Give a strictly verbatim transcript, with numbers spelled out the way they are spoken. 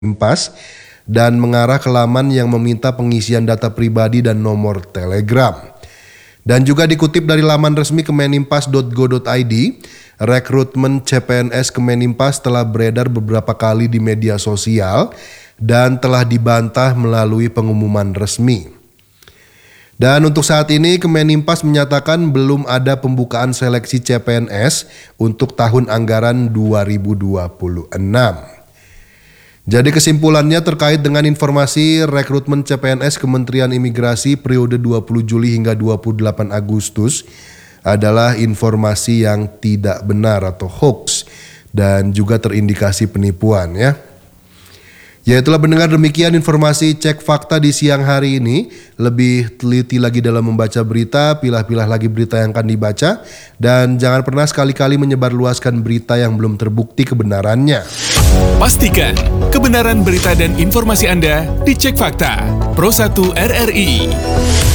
Kemenimpas dan mengarah ke laman yang meminta pengisian data pribadi dan nomor Telegram. Dan juga dikutip dari laman resmi kemenimpas dot go dot i d, rekrutmen C P N S Kemenimpas telah beredar beberapa kali di media sosial dan telah dibantah melalui pengumuman resmi. Dan untuk saat ini Kemenimpas menyatakan belum ada pembukaan seleksi C P N S untuk tahun anggaran dua ribu dua puluh enam. Jadi kesimpulannya terkait dengan informasi rekrutmen C P N S Kementerian Imigrasi periode dua puluh Juli hingga dua puluh delapan Agustus adalah informasi yang tidak benar atau hoax dan juga terindikasi penipuan ya. Ya itulah pendengar, demikian informasi cek fakta di siang hari ini. Lebih teliti lagi dalam membaca berita, pilah-pilah lagi berita yang akan dibaca, dan jangan pernah sekali-kali menyebarluaskan berita yang belum terbukti kebenarannya. Pastikan kebenaran berita dan informasi Anda dicek fakta. Pro satu R R I.